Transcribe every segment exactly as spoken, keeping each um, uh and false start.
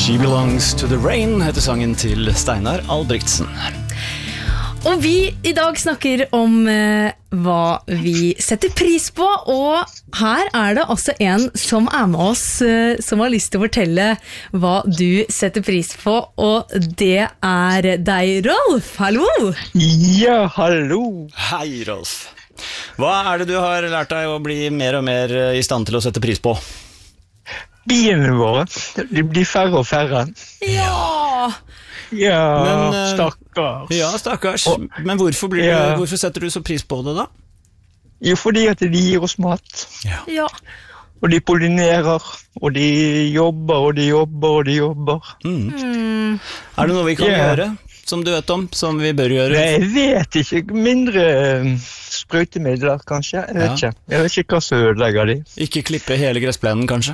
She Belongs to the Rain heter sangen til Steinar Albrigtsen. Og vi i dag snakker om eh, hva vi setter pris på, og her er det også en som er med oss, eh, som har lyst til å fortelle hva du setter pris på, og det er deg, Rolf. Hallo! Ja, hallo! Hei, Rolf. Hva er det du har lært deg å bli mer og mer i stand til å sette pris på? Bilene våre, de blir færre og færre. Ja! Ja, Men, eh, stakkars. Ja, stakkars. Og- Men hvorfor, blir Ja. du, hvorfor setter du så pris på det da? Jo, fordi at de gir oss mat. Ja. Og de pollinerer, og de jobber, og de jobber, og de jobber. Mm. Mm. Er det noe vi kan Ja. gjøre, som du vet om, som vi bør gjøre? Nei, jeg vet ikke. Mindre eh, sprøytemidler, kanskje. Jeg vet Ja. ikke. Jeg vet ikke hva som ødelegger de. Ikke klippe hele gressplenen, kanskje?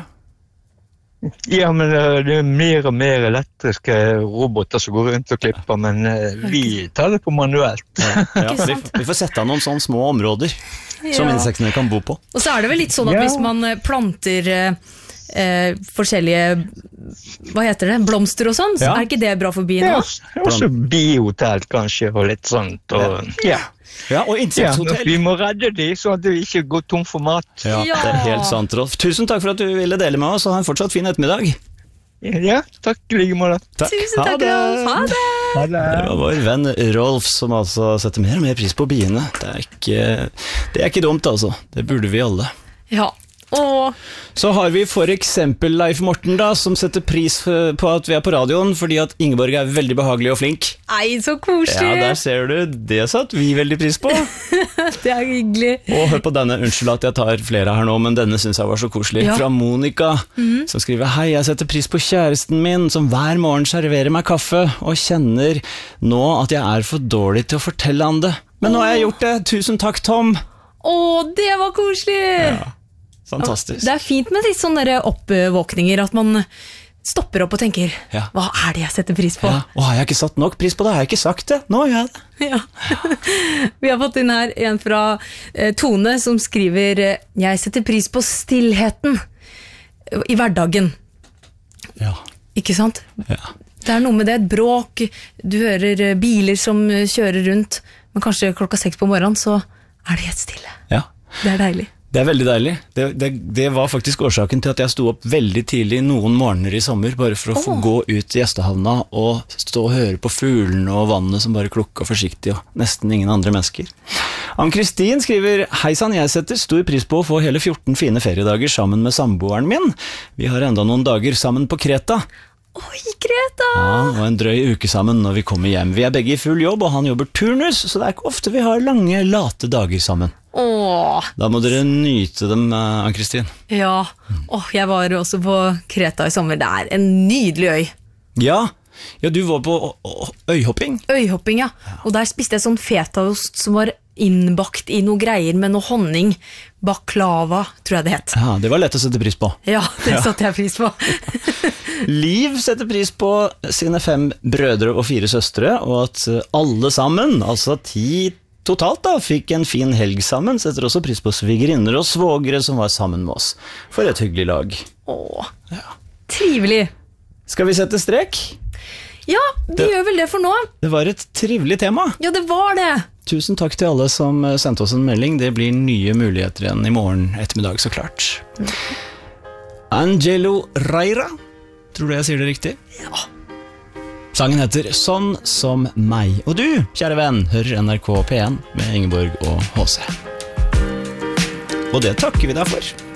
Ja, men eh, det er mer og mer elektriske roboter som går rundt og klipper, men eh, vi tar det på manuelt. Ja, Ikke vi, sant? vi får sette av noen sånne små områder som Ja. insektene kan bo på. Og så er det vel litt sånn at Ja. hvis man eh, planter eh, eh, forskjellige, hva heter det, blomster og sånn, så Ja. er ikke det bra for biene Ja, også? også biotelt kanskje, og litt sånt. Og, ja. Ja, og Ja, insekthotell. vi må redde de, sånn at vi ikke går tom for mat. Ja, Ja. det er helt sant, Rolf. Tusen takk for at du ville dele med oss, og ha en fortsatt fin ettermiddag. Ja, takk i like måte. Takk. Tusen takk, Ha det. Rolf. Ha det! Ha Det det. var vår venn Rolf som altså setter mer og mer pris på biene. Det er ikke, det er ikke dumt, altså. Det burde vi alle. Ja, og Så har vi for eksempel Leif Morten da, som setter pris på at vi er på radioen, fordi at Ingeborg er veldig behagelig og flink. ei, så Ja, koselig. der ser du. Det satt vi veldig pris på. Det er hyggelig. Og hør på denne, unnskyld at jeg tar flere her nå, men denne synes jeg var så koselig. Ja. Fra Monika, som skriver: Hei, jeg setter pris på kjæresten min, som hver morgen serverer meg kaffe, og kjenner nå at jeg er for dårlig til å fortelle han det. Men nå har jeg gjort det. Tusen takk, Tom. Å, det var koselig. Fantastisk. Det er fint med litt sånne der oppvåkninger, at man stopper opp og tenker, Ja. hva er det jeg setter pris på? Ja. Å, har jeg ikke satt nok pris på det? Har jeg ikke sagt det? Nå gjør jeg det. Ja. Vi har fått inn her en fra eh, Tone som skriver eh, jeg setter pris på stillheten i hverdagen. Ja. Ikke sant? Ja. Det er noe med det, et bråk, du hører eh, biler som eh, kjører rundt, men kanskje klokka seks på morgenen så er det helt stille. ja. Det er deilig. Det er veldig deilig. Det, det, det var faktisk årsaken til at jeg sto opp veldig tidlig noen morgener i sommer, bare for å få Åh. gå ut i gjestehavna og stå og høre på fuglene og vannet som bare klukka forsiktig, og nesten ingen andre mennesker. Ann-Kristin skriver: Hei sann, jeg setter stor pris på å få hele fjorten fine feriedager sammen med samboeren min. Vi har enda noen dager sammen på Kreta. Oi, Greta! Ja, og en drøy uke sammen når vi kommer hjem. Vi er begge i full jobb, og han jobber turnus, så det er ikke ofte vi har lange, late dager sammen. Åh, Da må dere nyte dem, eh, Ann-Kristin. ja. Åh, jeg var også på Kreta i sommer. Det er en nydelig øy. Ja, ja, du var på å- å- øyhopping. Øyhopping, ja. Og der spiste jeg sånn fetaost som var innbakt i noe greier med noe honning. Baklava, tror jeg det het. Ja, det var lett å sette pris på. Ja, det satte jeg pris på. Liv setter pris på sine fem brødre og fire søstre, og at eh, alle sammen, altså ti totalt da, fikk en fin helg sammen. Setter også pris på svigerinner og svogere som var sammen med oss. For et hyggelig lag. Åh, trivelig. Skal vi sette strek? Ja, vi gjør vel det for nå. Det var et trivelig tema. Ja, det var det. Tusen takk til alle som eh, sendte oss en melding. Det blir nye muligheter igjen i morgen ettermiddag, så klart. Angelo Reira, tror du jeg sier det riktig? Ja. Sangen heter Sånn som meg. Og du, kjære venn, hører N R K P en med Ingeborg og H C. Og det takker vi deg for.